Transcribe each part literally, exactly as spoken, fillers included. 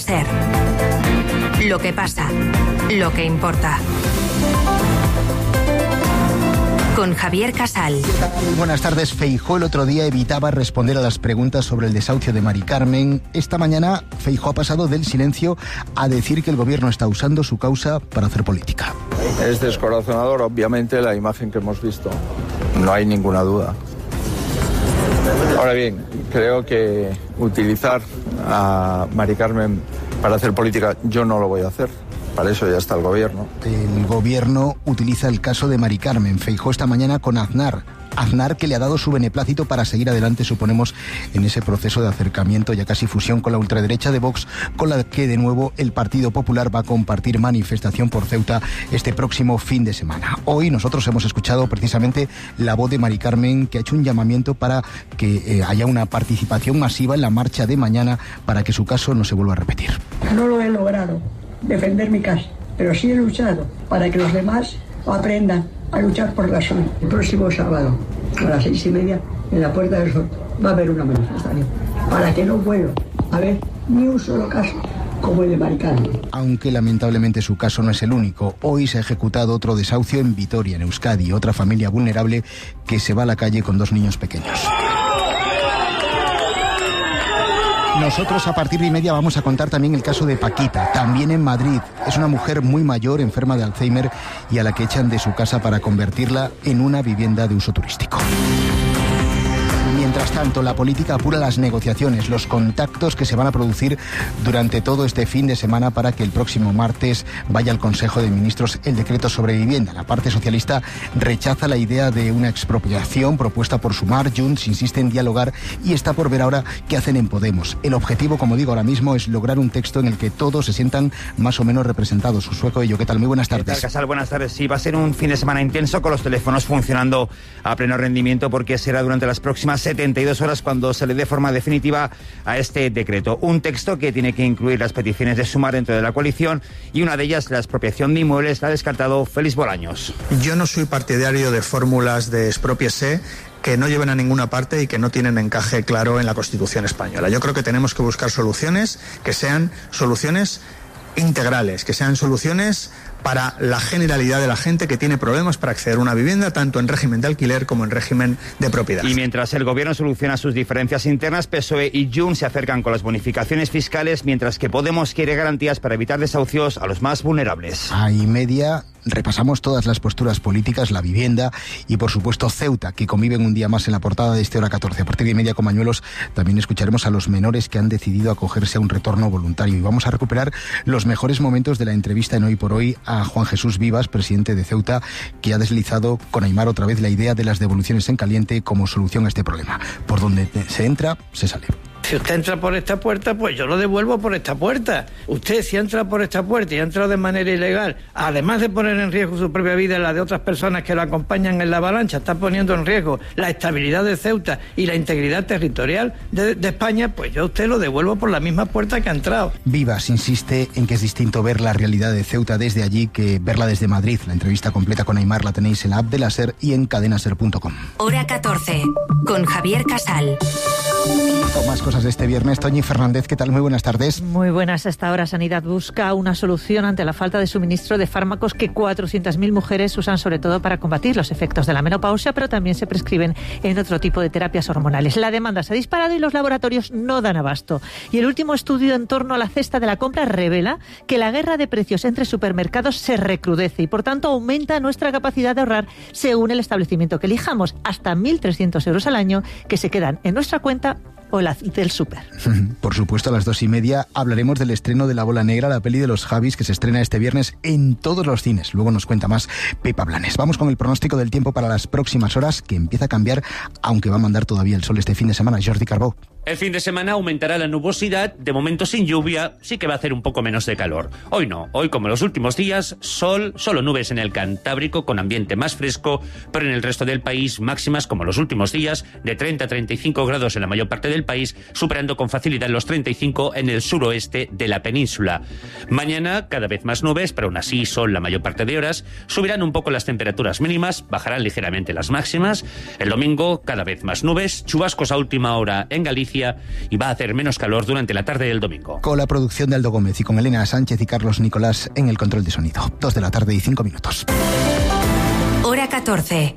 Ser. Lo que pasa, lo que importa. Con Javier Casal. Buenas tardes. Feijóo el otro día evitaba responder a las preguntas sobre el desahucio de Mari Carmen. Esta mañana Feijóo ha pasado del silencio a decir que el gobierno está usando su causa para hacer política. Es descorazonador, obviamente, la imagen que hemos visto. No hay ninguna duda. Ahora bien, creo que utilizar a Mari Carmen para hacer política, yo no lo voy a hacer. Para eso ya está el gobierno. El gobierno utiliza el caso de Mari Carmen. Feijóo esta mañana con Aznar. Aznar, que le ha dado su beneplácito para seguir adelante, suponemos, en ese proceso de acercamiento, ya casi fusión con la ultraderecha de Vox, con la que de nuevo el Partido Popular va a compartir manifestación por Ceuta este próximo fin de semana. Hoy nosotros hemos escuchado precisamente la voz de Mari Carmen, que ha hecho un llamamiento para que eh, haya una participación masiva en la marcha de mañana para que su caso no se vuelva a repetir. No lo he logrado defender mi casa, pero sí he luchado para que los demás aprendan a luchar por la suya. El próximo sábado a las seis y media en la Puerta del Sol va a haber una manifestación para que no vuelva a haber ni un solo caso como el de Mari Carmen. Aunque lamentablemente su caso no es el único. Hoy se ha ejecutado otro desahucio en Vitoria, en Euskadi, otra familia vulnerable que se va a la calle con dos niños pequeños. Nosotros a partir de y media vamos a contar también el caso de Paquita, también en Madrid. Es una mujer muy mayor, enferma de Alzheimer, y a la que echan de su casa para convertirla en una vivienda de uso turístico. Mientras tanto, la política apura las negociaciones, los contactos que se van a producir durante todo este fin de semana para que el próximo martes vaya al Consejo de Ministros el decreto sobre vivienda. La parte socialista rechaza la idea de una expropiación propuesta por Sumar. Junts insiste en dialogar y está por ver ahora qué hacen en Podemos. El objetivo, como digo ahora mismo, es lograr un texto en el que todos se sientan más o menos representados. Sueco y yo, ¿qué tal? Muy buenas tardes. ¿Qué tal, Casal? Buenas tardes. Sí, va a ser un fin de semana intenso con los teléfonos funcionando a pleno rendimiento porque será durante las próximas setenta y dos horas cuando se le dé forma definitiva a este decreto. Un texto que tiene que incluir las peticiones de Sumar dentro de la coalición y una de ellas, la expropiación de inmuebles, la ha descartado Félix Bolaños. Yo no soy partidario de fórmulas de expropiese que no lleven a ninguna parte y que no tienen encaje claro en la Constitución española. Yo creo que tenemos que buscar soluciones que sean soluciones integrales, que sean soluciones para la generalidad de la gente que tiene problemas para acceder a una vivienda, tanto en régimen de alquiler como en régimen de propiedad. Y mientras el gobierno soluciona sus diferencias internas, P S O E y Junts se acercan con las bonificaciones fiscales, mientras que Podemos quiere garantías para evitar desahucios a los más vulnerables. A y media repasamos todas las posturas políticas, la vivienda y, por supuesto, Ceuta, que conviven un día más en la portada de este Hora catorce. A partir de y media con Mañuelos también escucharemos a los menores que han decidido acogerse a un retorno voluntario. Y vamos a recuperar los mejores momentos de la entrevista en Hoy por Hoy a Juan Jesús Vivas, presidente de Ceuta, que ha deslizado con Aimar otra vez la idea de las devoluciones en caliente como solución a este problema. Por donde se entra, se sale. Si usted entra por esta puerta, pues yo lo devuelvo por esta puerta. Usted, si entra por esta puerta y ha entrado de manera ilegal, además de poner en riesgo su propia vida y la de otras personas que lo acompañan en la avalancha, está poniendo en riesgo la estabilidad de Ceuta y la integridad territorial de, de España, pues yo a usted lo devuelvo por la misma puerta que ha entrado. Vivas insiste en que es distinto ver la realidad de Ceuta desde allí que verla desde Madrid. La entrevista completa con Aimar la tenéis en la app de la SER y en cadena ser punto com. Hora catorce, con Javier Casal. Con más cosas de este viernes, Toñi Fernández, ¿qué tal? Muy buenas tardes. Muy buenas. Hasta ahora Sanidad busca una solución ante la falta de suministro de fármacos que cuatrocientas mil mujeres usan sobre todo para combatir los efectos de la menopausia, pero también se prescriben en otro tipo de terapias hormonales. La demanda se ha disparado y los laboratorios no dan abasto. Y el último estudio en torno a la cesta de la compra revela que la guerra de precios entre supermercados se recrudece y por tanto aumenta nuestra capacidad de ahorrar según el establecimiento que elijamos, hasta mil trescientos euros al año que se quedan en nuestra cuenta o la del súper. Por supuesto, a las dos y media hablaremos del estreno de La Bola Negra, la peli de los Javis, que se estrena este viernes en todos los cines. Luego nos cuenta más Pepa Blanes. Vamos con el pronóstico del tiempo para las próximas horas, que empieza a cambiar, aunque va a mandar todavía el sol este fin de semana. Jordi Carbó. El fin de semana aumentará la nubosidad, de momento sin lluvia, sí que va a hacer un poco menos de calor. Hoy no, hoy como los últimos días, sol, solo nubes en el Cantábrico con ambiente más fresco, pero en el resto del país máximas como los últimos días, de treinta a treinta y cinco grados en la mayor parte del país, superando con facilidad los treinta y cinco en el suroeste de la península. Mañana cada vez más nubes, pero aún así sol la mayor parte de horas, subirán un poco las temperaturas mínimas, bajarán ligeramente las máximas. El domingo cada vez más nubes, chubascos a última hora en Galicia, Galicia y va a hacer menos calor durante la tarde del domingo. Con la producción de Aldo Gómez y con Elena Sánchez y Carlos Nicolás en el control de sonido. Dos de la tarde y cinco minutos. Hora catorce.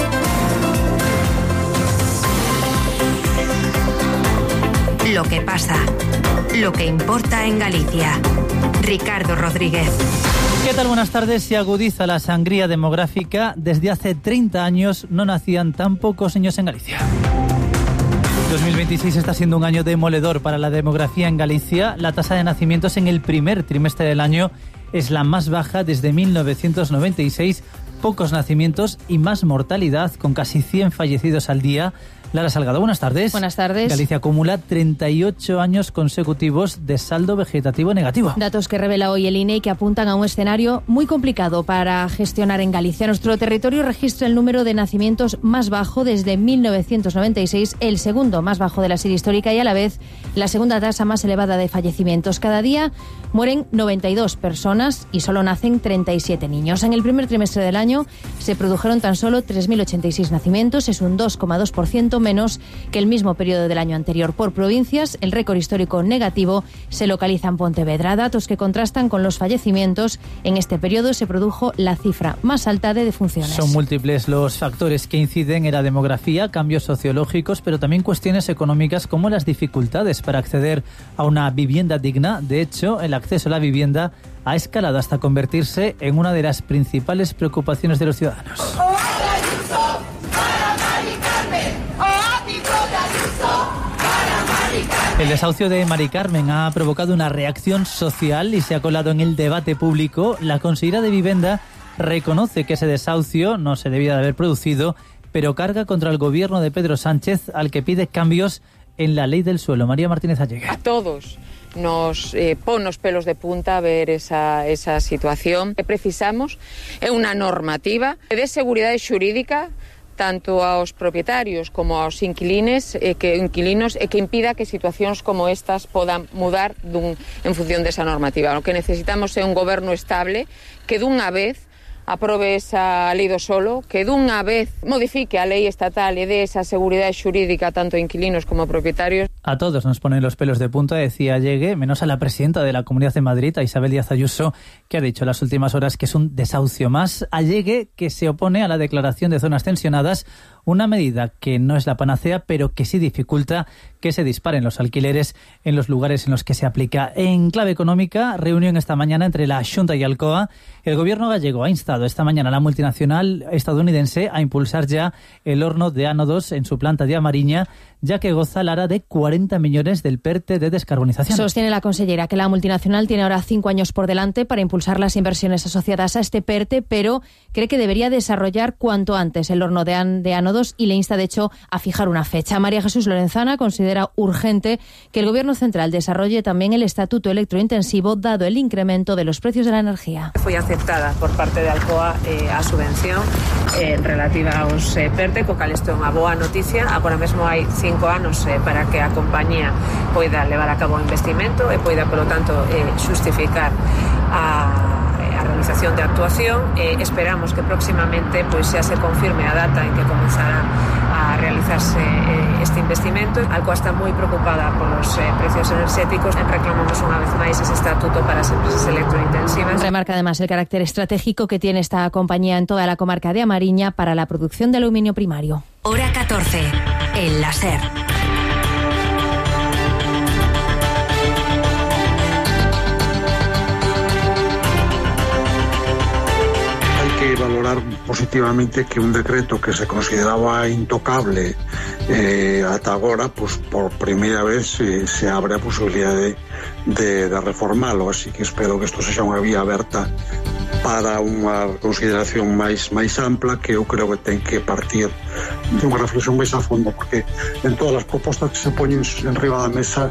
Lo que pasa, lo que importa en Galicia. Ricardo Rodríguez. ¿Qué tal? Buenas tardes. Se agudiza la sangría demográfica. Desde hace treinta años no nacían tan pocos niños en Galicia. dos mil veintiséis está siendo un año demoledor para la demografía en Galicia. La tasa de nacimientos en el primer trimestre del año es la más baja desde mil novecientos noventa y seis. Pocos nacimientos y más mortalidad, con casi cien fallecidos al día. Lara Salgado, buenas tardes. Buenas tardes. Galicia acumula treinta y ocho años consecutivos de saldo vegetativo negativo. Datos que revela hoy el I N E y que apuntan a un escenario muy complicado para gestionar en Galicia. Nuestro territorio registra el número de nacimientos más bajo desde mil novecientos noventa y seis, el segundo más bajo de la serie histórica y a la vez la segunda tasa más elevada de fallecimientos. Cada día mueren noventa y dos personas y solo nacen treinta y siete niños. En el primer trimestre del año se produjeron tan solo tres mil ochenta y seis nacimientos, es un dos coma dos por ciento menos que el mismo periodo del año anterior. Por provincias, el récord histórico negativo se localiza en Pontevedra. Datos que contrastan con los fallecimientos. En este periodo se produjo la cifra más alta de defunciones. Son múltiples los factores que inciden en la demografía, cambios sociológicos, pero también cuestiones económicas como las dificultades para acceder a una vivienda digna. De hecho, el acceso a la vivienda ha escalado hasta convertirse en una de las principales preocupaciones de los ciudadanos. El desahucio de Mari Carmen ha provocado una reacción social y se ha colado en el debate público. La consellera de Vivienda reconoce que ese desahucio no se debía de haber producido, pero carga contra el gobierno de Pedro Sánchez, al que pide cambios en la ley del suelo. María Martínez Allegue. A todos nos eh, pon os pelos de punta ver esa, esa situación. Que precisamos é unha normativa que dé seguridade xurídica tanto aos propietarios como aos inquilines e que inquilinos e que impida que situacións como estas podan mudar dun, en función desa normativa. O que necesitamos é un goberno estable que dunha vez aprobe esa lei do solo, que dunha vez modifique a lei estatal e dé esa seguridade xurídica tanto a inquilinos como a propietarios. A todos nos ponen los pelos de punta, decía Allegue, menos a la presidenta de la Comunidad de Madrid, a Isabel Díaz Ayuso, que ha dicho en las últimas horas que es un desahucio más. Allegue, que se opone a la declaración de zonas tensionadas, una medida que no es la panacea, pero que sí dificulta que se disparen los alquileres en los lugares en los que se aplica. En clave económica, reunión esta mañana entre la Xunta y Alcoa. El gobierno gallego ha instado esta mañana a la multinacional estadounidense a impulsar ya el horno de ánodos en su planta de A Mariña, ya que goza Lara de cuarenta millones del PERTE de descarbonización. Sostiene la consellera que la multinacional tiene ahora cinco años por delante para impulsar las inversiones asociadas a este PERTE, pero cree que debería desarrollar cuanto antes el horno de, an- de ánodos y le insta, de hecho, a fijar una fecha. María Jesús Lorenzana considera urgente que el Gobierno central desarrolle también el estatuto electrointensivo, dado el incremento de los precios de la energía. Foi aceptada por parte de Alcoa eh, a subvención eh, relativa aos eh, PERTE, co cal isto é unha boa noticia. Agora mesmo hai cinco anos eh, para que a compañía poida levar a cabo o investimento e poida, polo tanto, eh, justificar a a realización de actuación. Eh, esperamos que próximamente pues, xa se confirme a data en que comenzará a realizarse eh, este investimento. Alcoa está moi preocupada polos eh, precios enerxéticos. Reclamamos unha vez máis ese estatuto para as empresas electrointensivas. Remarca además el carácter estratégico que tiene esta compañía en toda la comarca de A Mariña para la producción de aluminio primario. Hora catorce. El láser. Que valorar positivamente que un decreto que se consideraba intocable eh, ata agora, pues por primeira vez eh, se abre a posibilidade de, de reformalo, así que espero que isto sexa unha vía aberta para unha consideración máis máis ampla, que eu creo que ten que partir de unha reflexión máis a fondo, porque en todas as propostas que se poñen en riba da mesa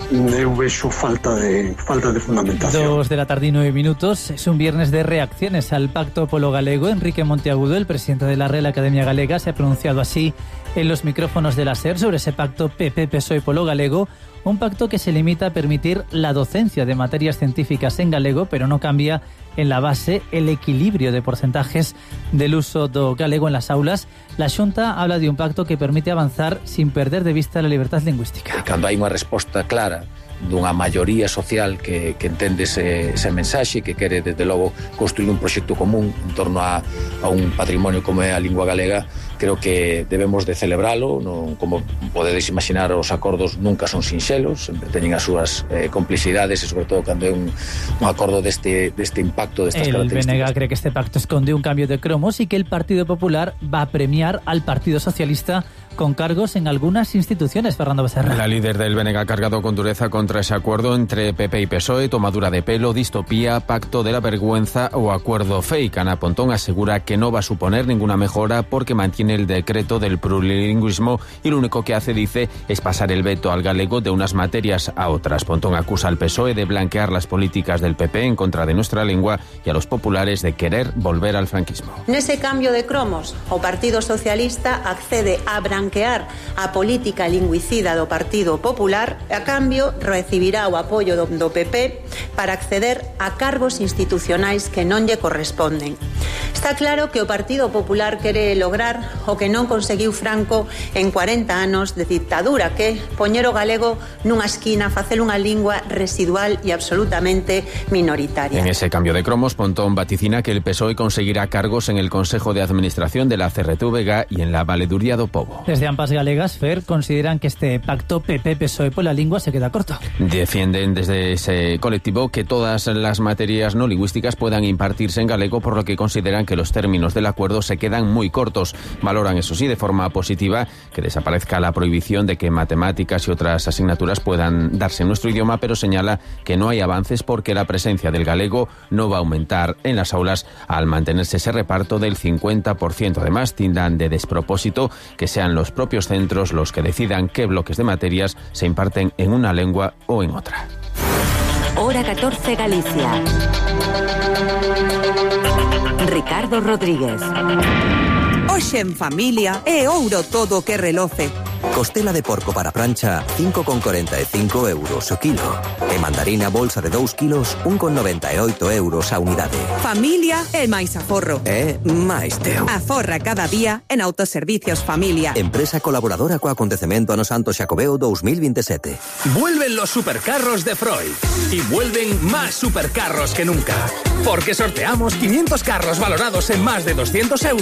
eu vexo falta de falta de fundamentación. Dos de la tarde y nueve minutos. Es un viernes de reacciones al Pacto Polo-Galego. Enrique Monteagudo, el presidente de la Real Academia Galega, se ha pronunciado así en los micrófonos de la SER sobre ese pacto P P P S O E Polo-Galego. Un pacto que se limita a permitir la docencia de materias científicas en galego, pero no cambia en la base el equilibrio de porcentajes del uso do galego en las aulas. La Xunta habla de un pacto que permite avanzar sin perder de vista la libertad lingüística. Cando hai unha resposta clara dunha maioría social que, que entende ese, ese mensaxe, que quere, desde logo, construir un proxecto común en torno a, a un patrimonio como é a lingua galega, creo que debemos de celebralo. Non, como podedes imaginar, os acordos nunca son sinxelos, sempre teñen as súas eh, complicidades, e sobre todo cando é un, un acordo deste, deste impacto, destas el características. B N G cree que este pacto esconde un cambio de cromos y que el Partido Popular va a premiar al Partido Socialista con cargos en algunas instituciones. Fernando Becerra. La líder del B N G ha cargado con dureza contra ese acuerdo entre P P y P S O E, tomadura de pelo, distopía, pacto de la vergüenza o acuerdo fake. Ana Pontón asegura que no va a suponer ninguna mejora porque mantiene el decreto del plurilingüismo y lo único que hace, dice, es pasar el veto al galego de unas materias a otras. Pontón acusa al P S O E de blanquear las políticas del P P en contra de nuestra lengua y a los populares de querer volver al franquismo. Nese cambio de cromos, o Partido Socialista accede a branquear a política lingüicida do Partido Popular e a cambio recibirá o apoio do, do P P para acceder a cargos institucionais que non lle corresponden. Está claro que o Partido Popular quere lograr o que non conseguiu Franco en cuarenta anos de dictadura, que poñer o galego nunha esquina, facer unha lingua residual e absolutamente minoritaria. En ese cambio de cromos, Pontón vaticina que el P S O E conseguirá cargos en el Consejo de Administración de la C R T V G y en la Valeduría do Pobo. Desde ambas galegas, Fer, consideran que este pacto P P P S O E por la lengua se queda corto. Defienden desde ese colectivo que todas las materias no lingüísticas puedan impartirse en galego, por lo que consideran que los términos del acuerdo se quedan muy cortos. Valoran, eso sí, de forma positiva que desaparezca la prohibición de que matemáticas y otras asignaturas puedan darse en nuestro idioma, pero señala que no hay avances porque la presencia del galego no va a aumentar en las aulas al mantenerse ese reparto del cincuenta por ciento. Además, tildan de despropósito que sean los propios centros los que decidan qué bloques de materias se imparten en una lengua o en otra. Hora catorce Galicia. Ricardo Rodríguez. Hoxe en familia é ouro todo o que reloce. Costela de porco para plancha, cinco con corenta e cinco euros o kilo. E mandarina bolsa de dous kilos, un con noventa e oito euros a unidade. Familia é máis aforro. É máis teu. Aforra cada día en Autoservicios Familia. Empresa colaboradora co acontecemento Ano Santo Xacobeo dos mil veintisiete. Vuelven los supercarros de Freud. Y vuelven más supercarros que nunca. Porque sorteamos quinientos carros valorados en más de doscientos euros.